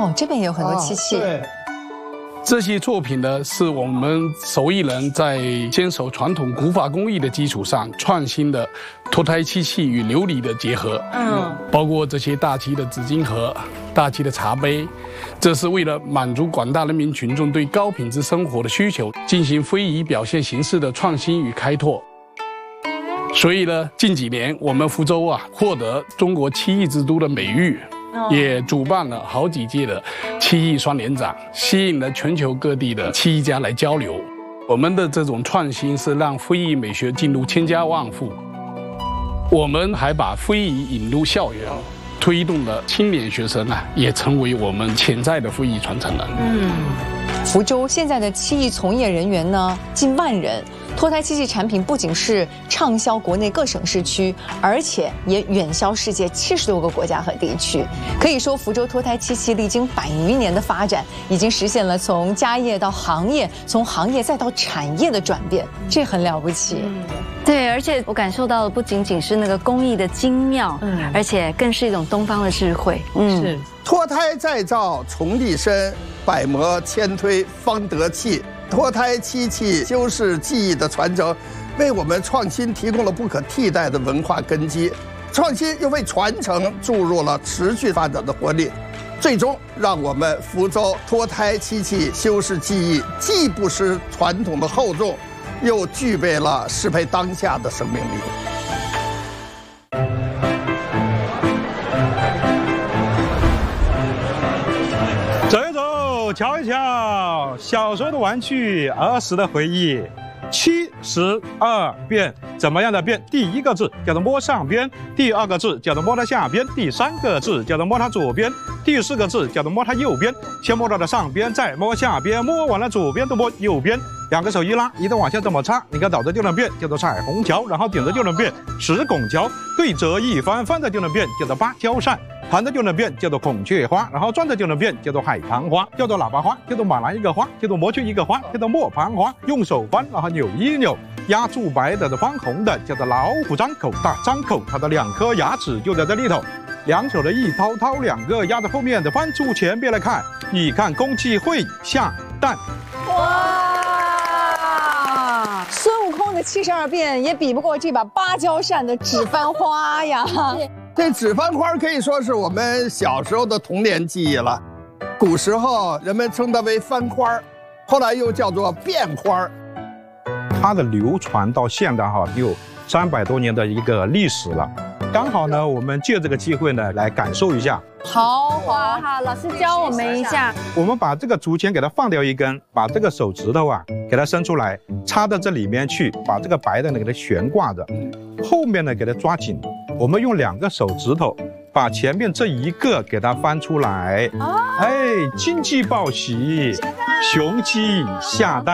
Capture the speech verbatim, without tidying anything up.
哦，这边也有很多漆器。 啊、对。 这些作品呢，是我们手艺人在坚守传统古法工艺的基础上，创新的脱胎漆器与琉璃的结合。嗯，包括这些大漆的纸巾盒、大漆的茶杯，这是为了满足广大人民群众对高品质生活的需求，进行非遗表现形式的创新与开拓。所以呢，近几年我们福州啊，获得中国漆艺之都的美誉。 也主办了好几届的漆艺双年展，吸引了全球各地的漆艺家来交流。我们的这种创新是让非遗美学进入千家万户。我们还把非遗引入校园，推动了青年学生啊，也成为我们潜在的非遗传承人。 嗯，福州现在的漆艺从业人员呢，近万人。 脱胎漆器产品不仅是畅销国内各省市区，而且也远销世界七十多个国家和地区。可以说，福州脱胎漆器历经百余年的发展，已经实现了从家业到行业，从行业再到产业的转变，这很了不起。嗯对，而且我感受到的不仅仅是那个工艺的精妙，嗯，而且更是一种东方的智慧。 嗯，是脱胎再造重立身，百磨千推方得器。脱胎漆器修饰技艺的传承，为我们创新提供了不可替代的文化根基。创新又为传承注入了持续发展的活力，最终让我们福州脱胎漆器修饰技艺既不失传统的厚重。 又具备了适配当下的生命力。 走一走，瞧一瞧，小时候的玩具，儿时的回忆。七十二变，怎么样的变？第一个字叫做摸上边，第二个字叫做摸它下边，第三个字叫做摸它左边，第四个字叫做摸它右边。先摸到了上边，再摸下边，摸完了左边都摸右边。 两个手一拉，一直往下这么插，你看倒着就能变，叫做彩虹桥；然后顶着就能变，石拱桥；对折一翻，翻着就能变，叫做芭蕉扇；盘着就能变，叫做孔雀花；然后转着就能变，叫做海棠花；叫做喇叭花，叫做马兰一个花；叫做摩雀一个花；叫做磨盘花。用手翻，然后扭一扭，压住白的的翻红的，叫做老虎张口大张口，它的两颗牙齿就在这里头。 两手的一掏掏，两个压在后面的翻出前边来看，你看公鸡会下蛋。 哇！孙悟空的七十二变也比不过这把芭蕉扇的纸翻花呀。 这纸翻花可以说是我们小时候的童年记忆了。古时候人们称它为翻花，后来又叫做变花。 它的流传到现在哈，有三百多年的一个历史了。 刚好呢，我们借这个机会呢，来感受一下。 好， 哇哈，老师教我们一下。 我们把这个竹签给它放掉一根，把这个手指头啊，给它伸出来，插到这里面去，把这个白的呢给它悬挂着，后面呢给它抓紧。我们用两个手指头把前面这一个给它翻出来。哎，金鸡报喜，雄鸡下蛋。